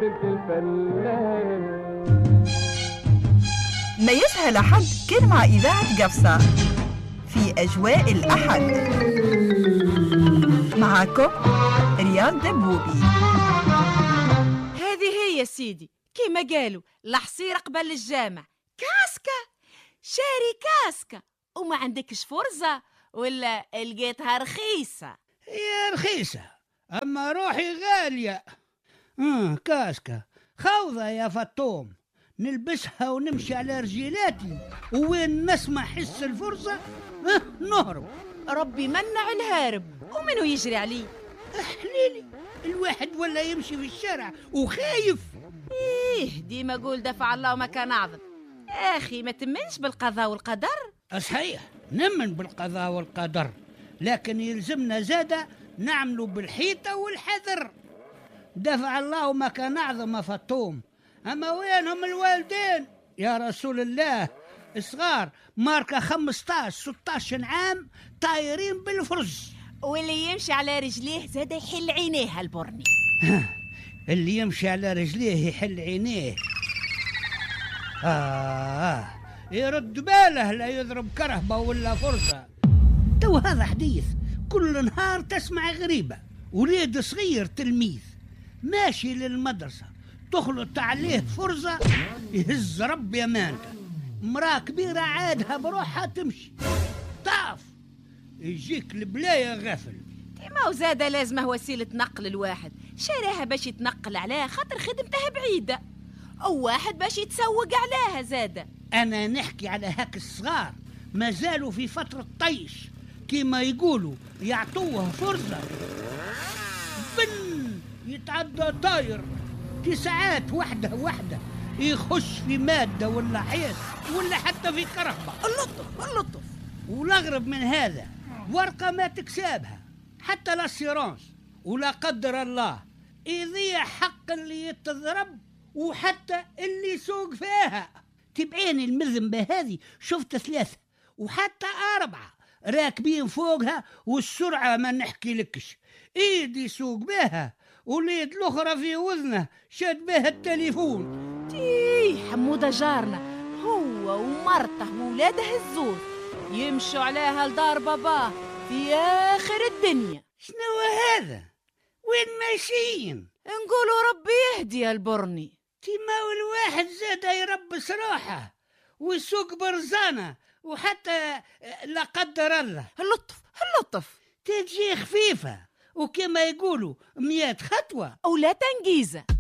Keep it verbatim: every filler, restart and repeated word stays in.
بنت الفنان. ميزها الأحد كان مع إذاعة قفصة في أجواء الأحد. معكم رياض دبوبي. هذه هي يا سيدي كيما قالوا الحصيرة قبل الجامع، كاسكة شاري كاسكة وما عندكش فرصة ولا لقيتها رخيصة؟ يا رخيصة أما روحي غالية. آه كاسكة خوضة يا فطوم، نلبسها ونمشي على رجيلاتي وين نسمع حس الفرصة آه نهرب. ربي منع الهارب ومنو يجري عليه؟ أحليلي الواحد ولا يمشي في الشارع وخايف. إيه ديما قول دفع الله وما كان أعظم. يا أخي ما تمنش بالقضاء والقدر؟ صحيح نمن بالقضاء والقدر، لكن يلزمنا زادة نعملوا بالحيطة والحذر. دفع الله وما كان أعظم فطوم. أما وينهم الوالدين يا رسول الله؟ صغار ماركة خمستاش ستاش عام طايرين بالفرز، واللي يمشي على رجليه زاد يحل عينيه البرني. اللي يمشي على رجليه يحل عينيه. آه يرد باله لا يضرب كرهبة ولا فرصة. تو هذا حديث كل نهار تسمع غريبة. وليد صغير تلميذ ماشي للمدرسة تخلط عليه فرصة يهز رب يمانته. مراه كبيرة عادها بروحها تمشي طاف يجيك البلاية غافل. ما وزادة لازمه وسيلة نقل الواحد شاريها باش يتنقل عليها خاطر خدمتها بعيدة، أو واحد باش يتسوق عليها زادة. أنا نحكي على هاك الصغار ما زالوا في فترة طيش كما يقولوا يعطوه فرصة بن يتعدى طاير في ساعات واحدة واحدة يخش في مادة ولا حيط ولا حتى في كرهبة. اللطف اللطف. والأغرب من هذا ورقة ما تكسبها حتى الاسيرانس، ولا قدر الله يضيع حق اللي يتضرب وحتى اللي يسوق فيها. تبعيني المذنبة هذه شفت ثلاثة وحتى أربعة راكبين فوقها والسرعة ما نحكي لكش. ايد يسوق بها وليد الأخرى في وذنه شاد بها التليفون. تيه حمودة جارنا هو ومرته وولاده الزوز يمشوا عليها لدار باباه في آخر الدنيا. شنو هذا؟ وين ماشيين؟ نقولوا ربي يهدي يا البرني. تيما والواحد زاد يربس روحه ويسوق برزانة وحتى لا قدر الله اللطف اللطف تجي خفيفة وكما يقولوا مئة خطوة أو لا تنجيزة.